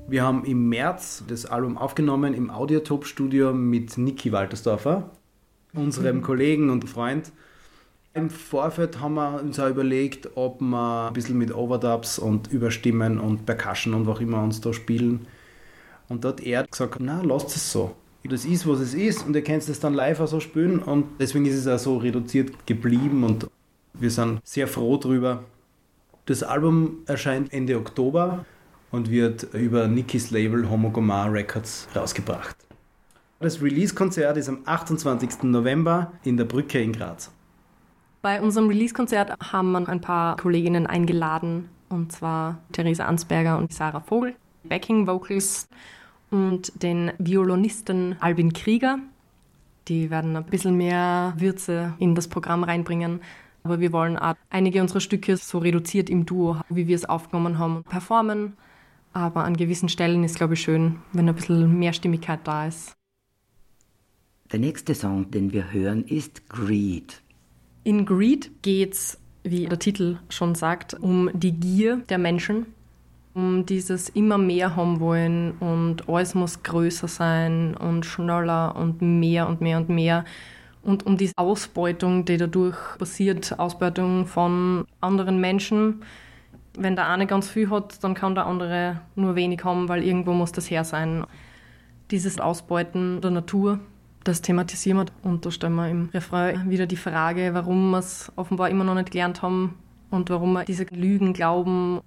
Wir haben im März das Album aufgenommen im Audiotop-Studio mit Niki Waltersdorfer, unserem Kollegen und Freund. Im Vorfeld haben wir uns auch überlegt, ob wir ein bisschen mit Overdubs und Überstimmen und Percussion und was immer uns da spielen. Und da hat er gesagt, na, lasst es so. Das ist, was es ist und ihr könnt es dann live auch so spielen und deswegen ist es auch so reduziert geblieben und wir sind sehr froh drüber. Das Album erscheint Ende Oktober und wird über Nikis Label Homogomar Records rausgebracht. Das Release-Konzert ist am 28. November in der Brücke in Graz. Bei unserem Release-Konzert haben wir ein paar Kolleginnen eingeladen, und zwar Theresa Ansberger und Sarah Vogel, Backing-Vocals und den Violinisten Albin Krieger. Die werden ein bisschen mehr Würze in das Programm reinbringen. Aber wir wollen auch einige unserer Stücke so reduziert im Duo, wie wir es aufgenommen haben, performen. Aber an gewissen Stellen ist es, glaube ich, schön, wenn ein bisschen mehr Stimmigkeit da ist. Der nächste Song, den wir hören, ist Greed. In Greed geht's, wie der Titel schon sagt, um die Gier der Menschen, um dieses immer mehr haben wollen und alles muss größer sein und schneller und mehr und mehr und mehr. Und um diese Ausbeutung, die dadurch passiert, Ausbeutung von anderen Menschen. Wenn der eine ganz viel hat, dann kann der andere nur wenig haben, weil irgendwo muss das her sein. Dieses Ausbeuten der Natur, das thematisieren wir. Und da stellen wir im Refrain wieder die Frage, warum wir es offenbar immer noch nicht gelernt haben und warum wir diese Lügen glauben.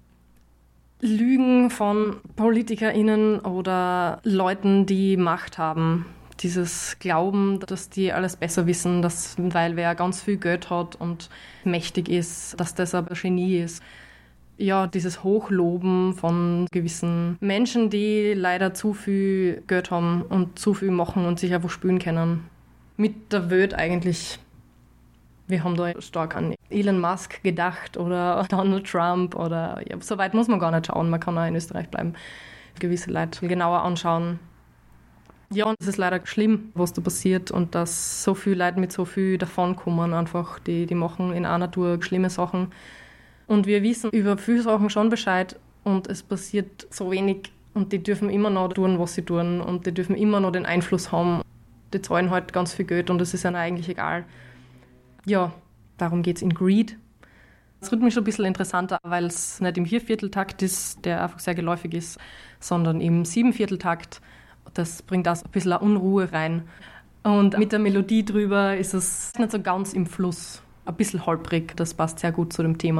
Lügen von PolitikerInnen oder Leuten, die Macht haben. Dieses Glauben, dass die alles besser wissen, dass, weil wer ganz viel Geld hat und mächtig ist, dass das aber ein Genie ist. Ja, dieses Hochloben von gewissen Menschen, die leider zu viel Geld haben und zu viel machen und sich einfach spülen können. Mit der Welt eigentlich. Wir haben da stark an Elon Musk gedacht oder Donald Trump oder ja, so weit muss man gar nicht schauen. Man kann auch in Österreich bleiben. Gewisse Leute genauer anschauen. Ja, und es ist leider schlimm, was da passiert und dass so viele Leute mit so viel davonkommen einfach. Die machen in einer Tour schlimme Sachen. Und wir wissen über viele Sachen schon Bescheid und es passiert so wenig und die dürfen immer noch tun, was sie tun und die dürfen immer noch den Einfluss haben. Die zahlen halt ganz viel Geld und das ist ihnen eigentlich egal. Ja, darum geht es in Greed. Es rhythmisch ein bisschen interessanter, weil es nicht im 4/4-Takt ist, der einfach sehr geläufig ist, sondern im 7/4-Takt. Das bringt auch ein bisschen Unruhe rein. Und mit der Melodie drüber ist es nicht so ganz im Fluss. Ein bisschen holprig, das passt sehr gut zu dem Thema.